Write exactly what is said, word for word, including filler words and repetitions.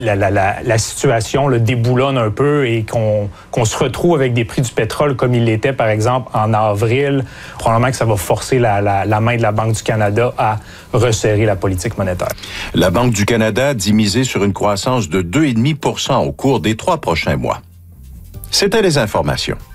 La, la, la, la situation le déboulonne un peu et qu'on, qu'on se retrouve avec des prix du pétrole comme il l'était, par exemple, en avril, probablement que ça va forcer la, la, la main de la Banque du Canada à resserrer la politique monétaire. La Banque du Canada dit miser sur une croissance de deux virgule cinq pour cent au cours des trois prochains mois. C'était les informations.